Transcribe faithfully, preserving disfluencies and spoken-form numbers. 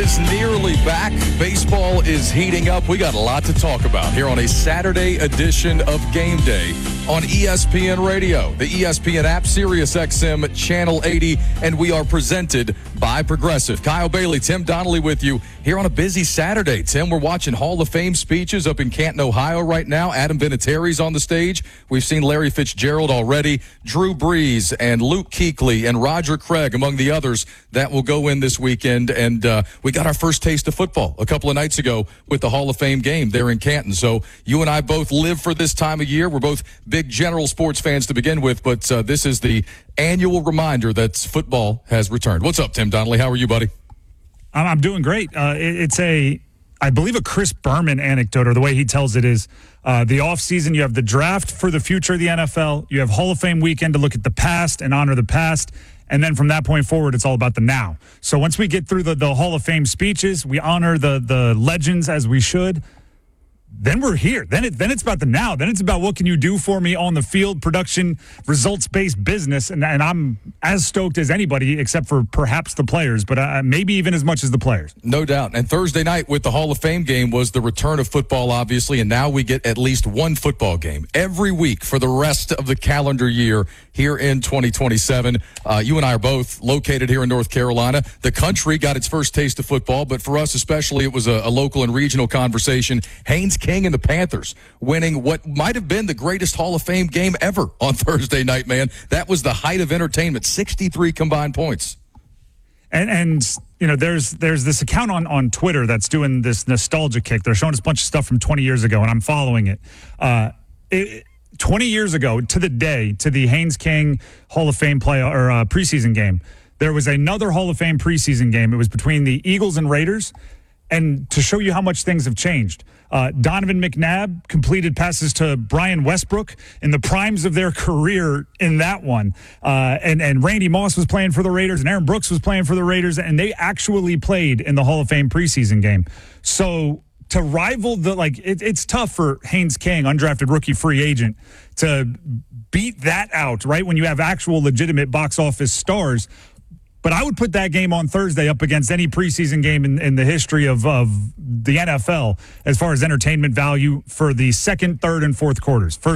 is nearly back. Baseball is heating up. We got a lot to talk about here on a Saturday edition of Game Day on E S P N Radio, the E S P N app, Sirius X M Channel eighty, and we are presented by Progressive. Kyle Bailey, Tim Donnelly with you here on a busy Saturday. Tim, we're watching Hall of Fame speeches up in Canton, Ohio right now. Adam Vinatieri's on the stage. We've seen Larry Fitzgerald already, Drew Brees and Luke Kuechly and Roger Craig among the others that will go in this weekend. And uh, we got our first taste of football a couple of nights ago with the Hall of Fame game there in Canton. So you and I both live for this time of year. We're both big general sports fans to begin with, but uh, this is the annual reminder that football has returned. What's up, Tim Donnelly? How are you, buddy? I'm doing great. Uh, it's a, I believe, a Chris Berman anecdote, or the way he tells it is uh, the offseason, you have the draft for the future of the N F L. You have Hall of Fame weekend to look at the past and honor the past. And then from that point forward, it's all about the now. So once we get through the, the Hall of Fame speeches, we honor the the legends as we should. Then we're here. Then it then it's about the now. Then it's about what can you do for me on the field, production, results-based business. And, and I'm as stoked as anybody, except for perhaps the players, but uh, maybe even as much as the players. No doubt. And Thursday night with the Hall of Fame game was the return of football, obviously, and now we get at least one football game every week for the rest of the calendar year here in twenty twenty-seven. Uh, you and I are both located here in North Carolina. The country got its first taste of football, but for us especially, it was a, a local and regional conversation. Haynes King and the Panthers winning what might have been the greatest Hall of Fame game ever on Thursday night, man. That was the height of entertainment, sixty-three combined points. And, and you know, there's there's this account on, on Twitter that's doing this nostalgia kick. They're showing us a bunch of stuff from twenty years ago, and I'm following it. Uh, it twenty years ago, to the day, to the Haynes King Hall of Fame play or uh, preseason game, there was another Hall of Fame preseason game. It was between the Eagles and Raiders. And to show you how much things have changed, uh, Donovan McNabb completed passes to Brian Westbrook in the primes of their career in that one. Uh, and, and Randy Moss was playing for the Raiders, and Aaron Brooks was playing for the Raiders, and they actually played in the Hall of Fame preseason game. So to rival the, like, it, it's tough for Haynes King, undrafted rookie free agent, to beat that out, right, when you have actual legitimate box office stars. But I would put that game on Thursday up against any preseason game in, in the history of, of the N F L as far as entertainment value for the second, third, and fourth quarters. First